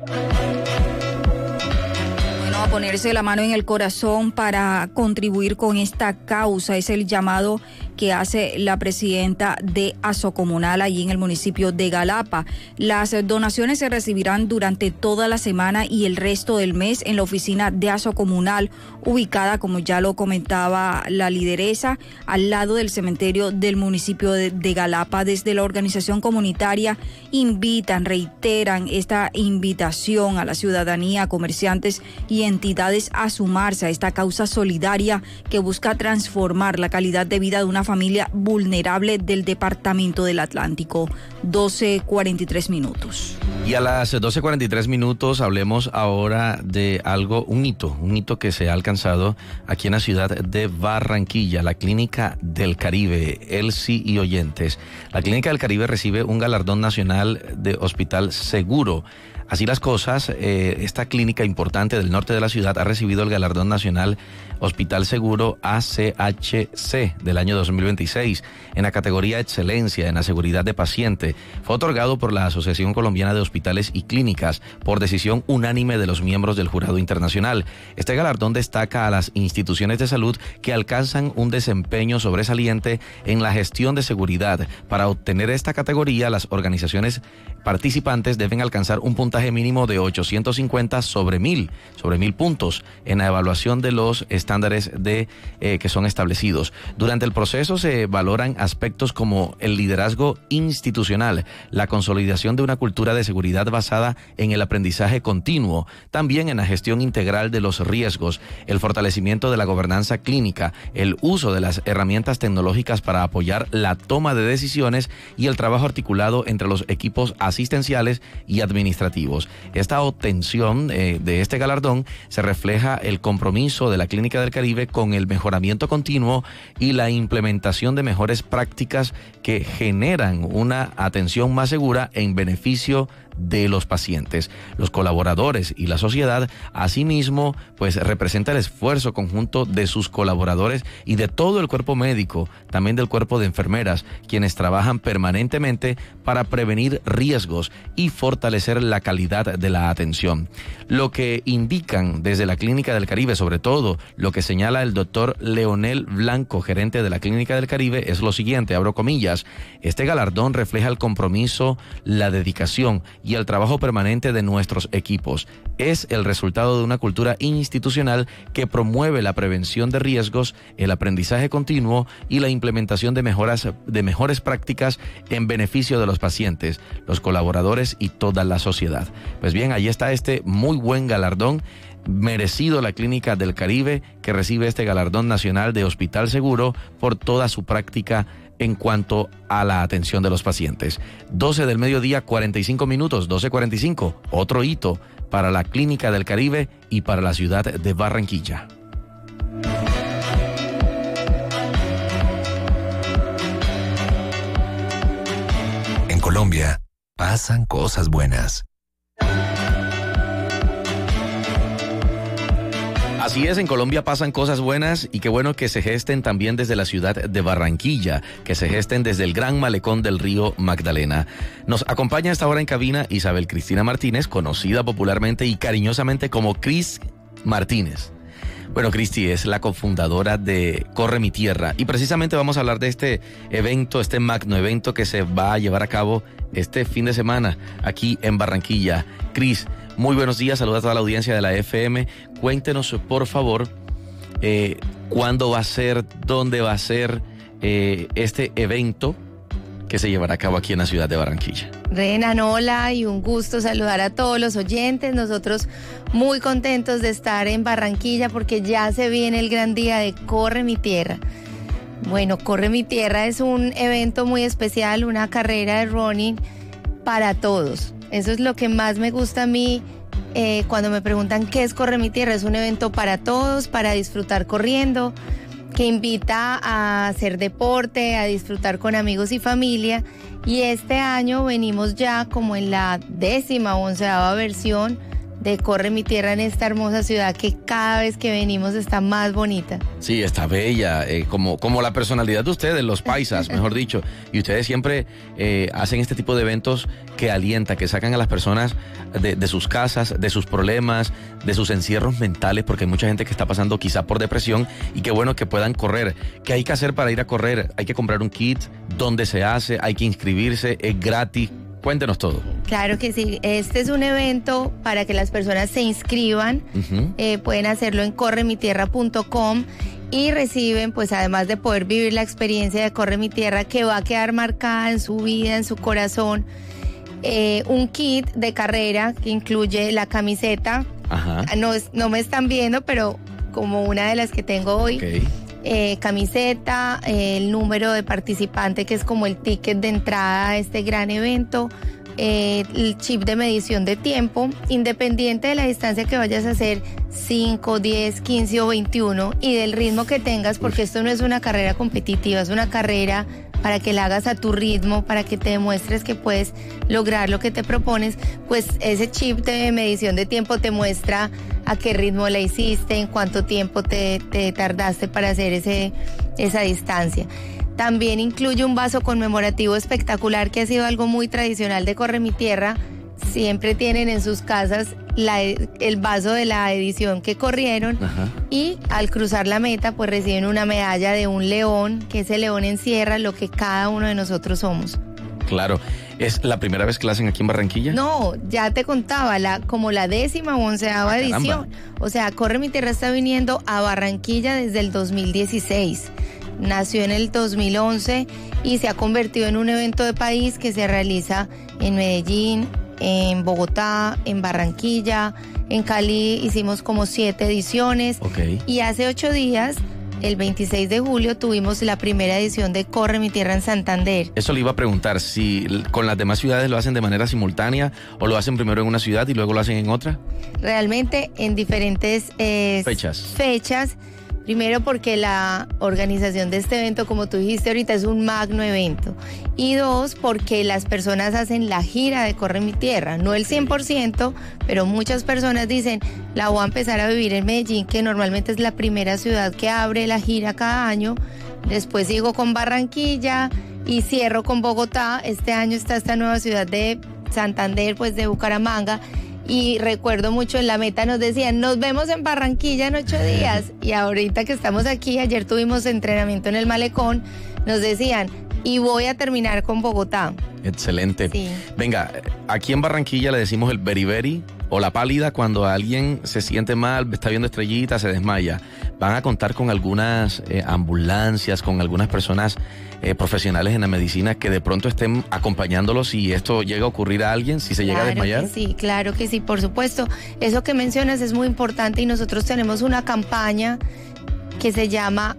Speaker 4: A ponerse la mano en el corazón para contribuir con esta causa es el llamado que hace la presidenta de Asocomunal allí en el municipio de Galapa. Las donaciones se recibirán durante toda la semana y el resto del mes en la oficina de Asocomunal, ubicada, como ya lo comentaba la lideresa, al lado del cementerio del municipio de Galapa. Desde la organización comunitaria reiteran esta invitación a la ciudadanía, comerciantes y entidades a sumarse a esta causa solidaria que busca transformar la calidad de vida de una familia vulnerable del departamento del Atlántico. 12:43 minutos.
Speaker 1: Y a las 12:43 minutos hablemos ahora de un hito que se ha alcanzado aquí en la ciudad de Barranquilla, la Clínica del Caribe. Elsie y oyentes, la Clínica del Caribe recibe un galardón nacional de Hospital Seguro. Así las cosas, esta clínica importante del norte de la ciudad ha recibido el galardón nacional Hospital Seguro ACHC del año 2026 en la categoría Excelencia en la Seguridad de Paciente. Fue otorgado por la Asociación Colombiana de Hospitales y Clínicas por decisión unánime de los miembros del jurado internacional. Este galardón destaca a las instituciones de salud que alcanzan un desempeño sobresaliente en la gestión de seguridad. Para obtener esta categoría, las organizaciones participantes deben alcanzar un puntaje mínimo de 850 sobre 1000 puntos en la evaluación de los estándares que son establecidos. Durante el proceso se valoran aspectos como el liderazgo institucional, la consolidación de una cultura de seguridad basada en el aprendizaje continuo, también en la gestión integral de los riesgos, el fortalecimiento de la gobernanza clínica, el uso de las herramientas tecnológicas para apoyar la toma de decisiones y el trabajo articulado entre los equipos asistenciales y administrativos. Esta obtención de este galardón se refleja el compromiso de la Clínica del Caribe con el mejoramiento continuo y la implementación de mejores prácticas que generan una atención más segura en beneficio de los pacientes. Los colaboradores y la sociedad, asimismo, pues representa el esfuerzo conjunto de sus colaboradores y de todo el cuerpo médico, también del cuerpo de enfermeras, quienes trabajan permanentemente para prevenir riesgos y fortalecer la calidad de la atención. Lo que indican desde la Clínica del Caribe, sobre todo lo que señala el doctor Leonel Blanco, gerente de la Clínica del Caribe, es lo siguiente, abro comillas: este galardón refleja el compromiso, la dedicación y el trabajo permanente de nuestros equipos. Es el resultado de una cultura institucional que promueve la prevención de riesgos, el aprendizaje continuo y la implementación de mejores prácticas en beneficio de los pacientes, los colaboradores y toda la sociedad. Pues bien, ahí está este muy buen galardón merecido la Clínica del Caribe, que recibe este galardón nacional de Hospital Seguro por toda su práctica en cuanto a la atención de los pacientes. 12 del mediodía, 45 minutos, 12:45, otro hito para la Clínica del Caribe y para la ciudad de Barranquilla.
Speaker 2: En Colombia pasan cosas buenas.
Speaker 1: Así es, en Colombia pasan cosas buenas y qué bueno que se gesten también desde la ciudad de Barranquilla, que se gesten desde el gran malecón del río Magdalena. Nos acompaña a esta hora en cabina Isabel Cristina Martínez, conocida popularmente y cariñosamente como Cris Martínez. Bueno, Cristi es la cofundadora de Corre Mi Tierra y precisamente vamos a hablar de este evento, este magno evento que se va a llevar a cabo este fin de semana aquí en Barranquilla. Cris, muy buenos días, saludos a toda la audiencia de la FM. Cuéntenos, por favor, cuándo va a ser, dónde va a ser este evento que se llevará a cabo aquí en la ciudad de Barranquilla.
Speaker 17: Renan, hola y un gusto saludar a todos los oyentes. Nosotros muy contentos de estar en Barranquilla porque ya se viene el gran día de Corre Mi Tierra. Bueno, Corre Mi Tierra es un evento muy especial, una carrera de running para todos. Eso es lo que más me gusta a mí cuando me preguntan qué es Corre Mi Tierra. Es un evento para todos, para disfrutar corriendo, que invita a hacer deporte, a disfrutar con amigos y familia. Y este año venimos ya como en la 11ª versión Corre Mi Tierra en esta hermosa ciudad que cada vez que venimos está más bonita.
Speaker 1: Sí, está bella, como la personalidad de ustedes, los paisas, mejor dicho. Y ustedes siempre hacen este tipo de eventos que alienta, que sacan a las personas de sus casas, de sus problemas, de sus encierros mentales, porque hay mucha gente que está pasando quizá por depresión y qué bueno que puedan correr. ¿Qué hay que hacer para ir a correr? Hay que comprar un kit, ¿dónde se hace? Hay que inscribirse, es gratis. Cuéntenos todo.
Speaker 17: Claro que sí, este es un evento para que las personas se inscriban, pueden hacerlo en corremitierra.com y reciben, pues además de poder vivir la experiencia de Corre Mi Tierra que va a quedar marcada en su vida, en su corazón, un kit de carrera que incluye la camiseta. Ajá. No me están viendo, pero como una de las que tengo hoy. Okay. Camiseta, el número de participante que es como el ticket de entrada a este gran evento, el chip de medición de tiempo, independiente de la distancia que vayas a hacer, 5, 10, 15 o 21, y del ritmo que tengas, porque esto no es una carrera competitiva, es una carrera para que la hagas a tu ritmo, para que te demuestres que puedes lograr lo que te propones. Pues ese chip de medición de tiempo te muestra a qué ritmo la hiciste, en cuánto tiempo te tardaste para hacer esa distancia. También incluye un vaso conmemorativo espectacular que ha sido algo muy tradicional de Corre Mi Tierra. Siempre tienen en sus casas el vaso de la edición que corrieron. Ajá. Y al cruzar la meta pues reciben una medalla de un león, que ese león encierra lo que cada uno de nosotros somos.
Speaker 1: Claro. ¿Es la primera vez que la hacen aquí en Barranquilla?
Speaker 17: No, ya te contaba, como la 10ª o 11ª edición. O sea, Corre Mi Tierra está viniendo a Barranquilla desde el 2016. Nació en el 2011 y se ha convertido en un evento de país que se realiza en Medellín, en Bogotá, en Barranquilla, en Cali hicimos como 7 ediciones. Okay. Y hace 8 días, el 26 de julio, tuvimos la primera edición de Corre Mi Tierra en Santander.
Speaker 1: Eso le iba a preguntar, si con las demás ciudades lo hacen de manera simultánea o lo hacen primero en una ciudad y luego lo hacen en otra.
Speaker 17: Realmente en diferentes fechas. Primero porque la organización de este evento, como tú dijiste ahorita, es un magno evento. Y 2, porque las personas hacen la gira de Corre Mi Tierra. No el 100%, pero muchas personas dicen, la voy a empezar a vivir en Medellín, que normalmente es la primera ciudad que abre la gira cada año. Después sigo con Barranquilla y cierro con Bogotá. Este año está esta nueva ciudad de Santander, pues de Bucaramanga. Y recuerdo mucho, en la meta nos decían, nos vemos en Barranquilla en 8 días. Y ahorita que estamos aquí, ayer tuvimos entrenamiento en el Malecón, nos decían, y voy a terminar con Bogotá.
Speaker 1: Excelente. Sí. Venga, aquí en Barranquilla le decimos el beriberi o la pálida cuando alguien se siente mal, está viendo estrellitas, se desmaya. Van a contar con algunas ambulancias, con algunas personas profesionales en la medicina que de pronto estén acompañándolos si esto llega a ocurrir a alguien, si se llega a desmayar.
Speaker 17: Sí, claro que sí, por supuesto. Eso que mencionas es muy importante y nosotros tenemos una campaña que se llama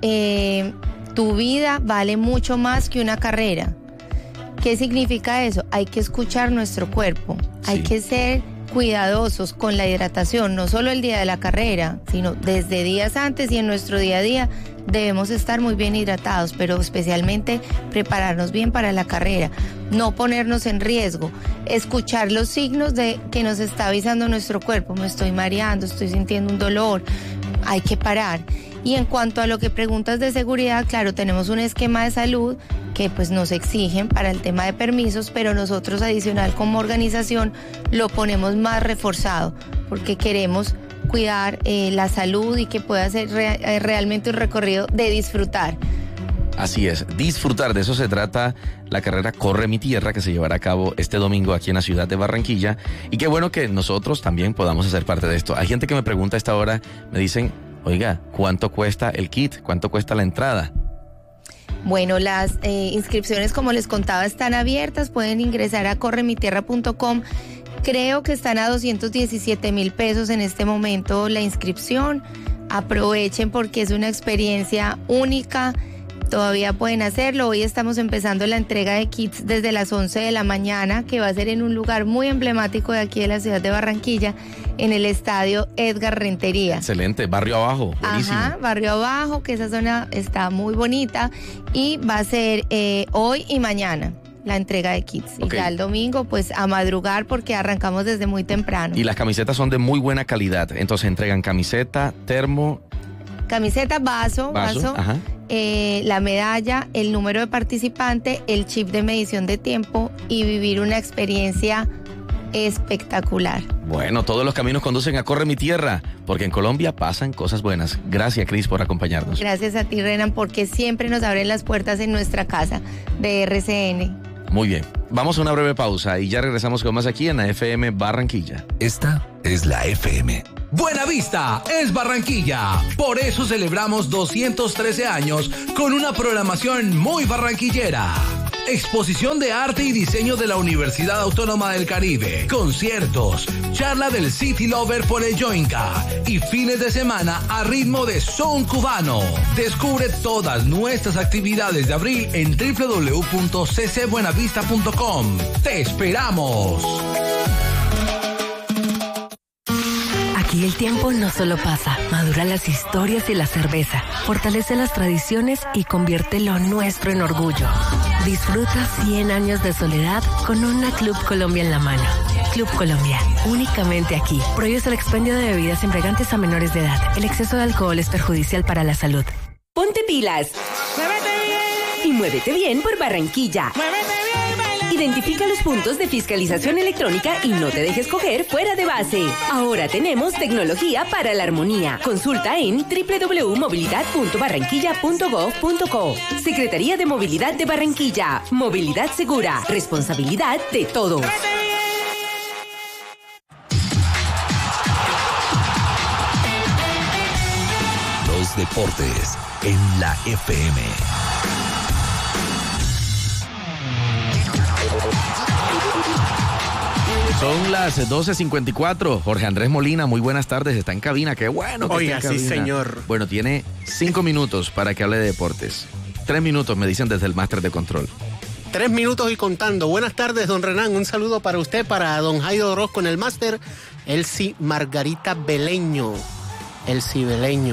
Speaker 17: Tu vida vale mucho más que una carrera. ¿Qué significa eso? Hay que escuchar nuestro cuerpo, hay que ser cuidadosos con la hidratación, no solo el día de la carrera, sino desde días antes y en nuestro día a día debemos estar muy bien hidratados, pero especialmente prepararnos bien para la carrera, no ponernos en riesgo, escuchar los signos de que nos está avisando nuestro cuerpo, me estoy mareando, estoy sintiendo un dolor, hay que parar. Y en cuanto a lo que preguntas de seguridad, claro, tenemos un esquema de salud que pues nos exigen para el tema de permisos, pero nosotros adicional como organización lo ponemos más reforzado porque queremos cuidar la salud y que pueda ser realmente un recorrido de disfrutar.
Speaker 1: Así es, disfrutar, de eso se trata la carrera Corre Mi Tierra que se llevará a cabo este domingo aquí en la ciudad de Barranquilla y qué bueno que nosotros también podamos hacer parte de esto. Hay gente que me pregunta a esta hora, me dicen, oiga, ¿cuánto cuesta el kit? ¿Cuánto cuesta la entrada?
Speaker 17: Bueno, las inscripciones, como les contaba, están abiertas. Pueden ingresar a corremitierra.com. Creo que están a 217,000 pesos en este momento la inscripción. Aprovechen porque es una experiencia única. Todavía pueden hacerlo. Hoy estamos empezando la entrega de kits desde las 11 de la mañana, que va a ser en un lugar muy emblemático de aquí de la ciudad de Barranquilla, en el estadio Edgar Rentería.
Speaker 1: Excelente, barrio abajo, buenísimo.
Speaker 17: Ajá, barrio abajo, que esa zona está muy bonita y va a ser hoy y mañana. la entrega de kits.
Speaker 1: Ok.
Speaker 17: Y ya el domingo, pues a madrugar porque arrancamos desde muy temprano.
Speaker 1: Y las camisetas son de muy buena calidad. Entonces entregan camiseta, termo,
Speaker 17: Camiseta, vaso,
Speaker 1: ajá.
Speaker 17: La medalla, el número de participante, el chip de medición de tiempo y vivir una experiencia espectacular.
Speaker 1: Bueno, todos los caminos conducen a Corre Mi Tierra, porque en Colombia pasan cosas buenas. Gracias, Cris, por acompañarnos.
Speaker 17: Gracias a ti, Renan, porque siempre nos abren las puertas en nuestra casa de RCN.
Speaker 1: Muy bien. Vamos a una breve pausa y ya regresamos con más aquí en la FM Barranquilla.
Speaker 2: Esta es la FM.
Speaker 10: Buena Vista es Barranquilla. Por eso celebramos 213 años con una programación muy barranquillera. Exposición de arte y diseño de la Universidad Autónoma del Caribe. Conciertos, charla del City Lover por el Yoinca y fines de semana a ritmo de son cubano. Descubre todas nuestras actividades de abril en www.ccbuenavista.com. ¡Te esperamos!
Speaker 11: Aquí el tiempo no solo pasa, madura las historias y la cerveza, fortalece las tradiciones y convierte lo nuestro en orgullo. Disfruta 100 años de soledad con una Club Colombia en la mano. Club Colombia, únicamente aquí. Prohíbe el expendio de bebidas embriagantes a menores de edad. El exceso de alcohol es perjudicial para la salud.
Speaker 18: Ponte pilas. ¡Muévete bien! Y muévete bien por Barranquilla. ¡Muévete bien! Identifica los puntos de fiscalización electrónica y no te dejes coger fuera de base. Ahora tenemos tecnología para la armonía. Consulta en www.movilidad.barranquilla.gov.co. Secretaría de Movilidad de Barranquilla. Movilidad segura. Responsabilidad de todos.
Speaker 2: Los deportes en la FM.
Speaker 1: Son las 12:54. Jorge Andrés Molina, muy buenas tardes. Está en cabina. Qué bueno que
Speaker 19: Oiga,
Speaker 1: está en
Speaker 19: sí,
Speaker 1: cabina.
Speaker 19: señor.
Speaker 1: Bueno, tiene 5 minutos para que hable de deportes. 3 minutos, me dicen desde el máster de control.
Speaker 19: 3 minutos y contando. Buenas tardes, don Renan. Un saludo para usted, para don Jaido Orozco en el máster. Elsie Margarita Beleño. Elsie Beleño.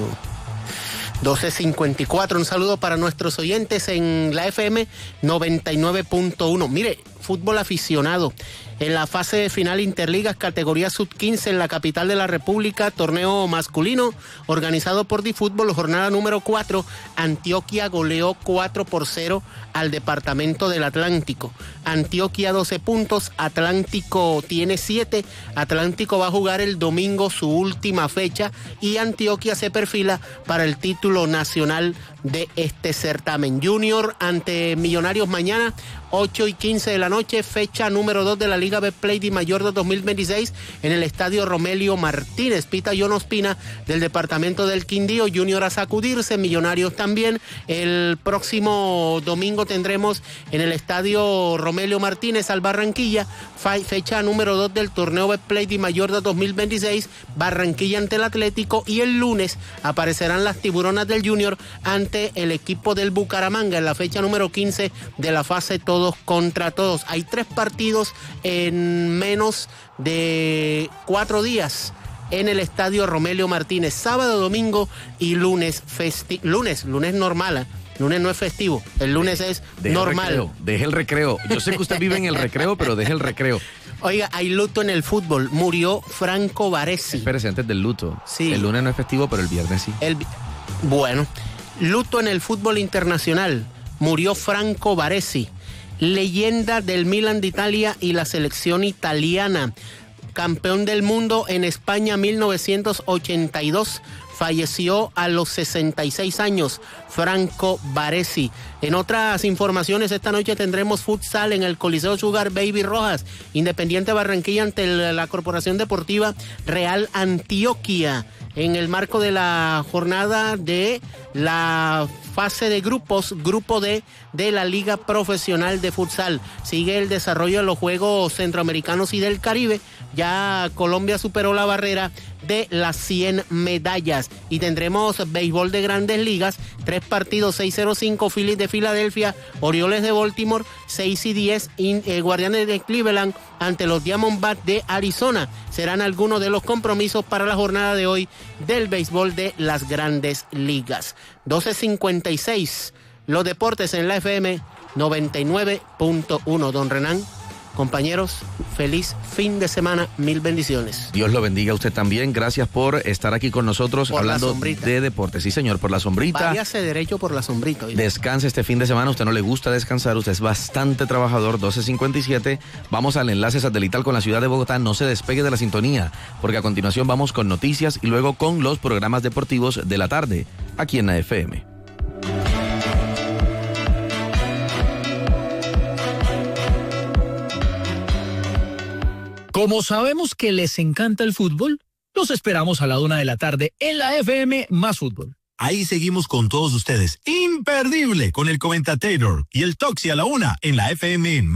Speaker 19: 12:54. Un saludo para nuestros oyentes en la FM 99.1. Mire, fútbol aficionado. En la fase final Interligas, categoría sub-15 en la capital de la República, torneo masculino organizado por Difútbol, jornada número 4, Antioquia goleó 4-0 al Departamento del Atlántico. Antioquia 12 puntos, Atlántico tiene 7, Atlántico va a jugar el domingo su última fecha y Antioquia se perfila para el título nacional de este certamen. Junior ante Millonarios mañana, 8:15 de la noche, fecha número 2 de la Liga Betplay de Mayor de 2026 en el Estadio Romelio Martínez. Pita John Ospina del departamento del Quindío. Junior a sacudirse, Millonarios también. El próximo domingo tendremos en el Estadio Romelio Martínez al Barranquilla, fecha número 2 del torneo Betplay de Mayor de 2026, Barranquilla ante el Atlético, y el lunes aparecerán las Tiburonas del Junior ante el equipo del Bucaramanga en la fecha número 15 de la fase todos contra todos. Hay 3 partidos en menos de 4 días en el Estadio Romelio Martínez, sábado, domingo y lunes lunes normal, ¿eh? Lunes no es festivo, el lunes es normal.
Speaker 1: Deje el recreo. Yo sé que usted vive en el recreo, pero deje el recreo.
Speaker 19: Oiga, hay luto en el fútbol. Murió Franco Baresi.
Speaker 1: Espérese, antes del luto.
Speaker 19: Sí.
Speaker 1: El lunes no es festivo, pero el viernes sí.
Speaker 19: Bueno, luto en el fútbol internacional. Murió Franco Baresi, leyenda del Milan de Italia y la selección italiana. Campeón del mundo en España 1982. Falleció a los 66 años, Franco Baresi. En otras informaciones, esta noche tendremos futsal en el Coliseo Sugar Baby Rojas. Independiente Barranquilla ante la Corporación Deportiva Real Antioquia. En el marco de la jornada de la fase de grupos, grupo D de la Liga Profesional de Futsal. Sigue el desarrollo de los Juegos Centroamericanos y del Caribe. Ya Colombia superó la barrera de las 100 medallas. Y tendremos béisbol de Grandes Ligas, 3 partidos, 6:05 Phillies de Filadelfia, Orioles de Baltimore, 6:10 Guardianes de Cleveland ante los Diamondbacks de Arizona. Serán algunos de los compromisos para la jornada de hoy del béisbol de las Grandes Ligas. 12:56, los deportes en la FM 99.1. Don Renan, compañeros, feliz fin de semana, mil bendiciones.
Speaker 1: Dios lo bendiga a usted también, gracias por estar aquí con nosotros por hablando de deportes. Sí, señor, por la sombrita.
Speaker 19: Váyase derecho por la sombrita. ¿Oíste?
Speaker 1: Descanse este fin de semana, usted no le gusta descansar, usted es bastante trabajador, 12:57. Vamos al enlace satelital con la ciudad de Bogotá, no se despegue de la sintonía, porque a continuación vamos con noticias y luego con los programas deportivos de la tarde, aquí en la FM.
Speaker 20: Como sabemos que les encanta el fútbol, los esperamos a la 1 de la tarde en la FM Más Fútbol.
Speaker 21: Ahí seguimos con todos ustedes. Imperdible con el Comentator y el Toxi a la 1 en la FM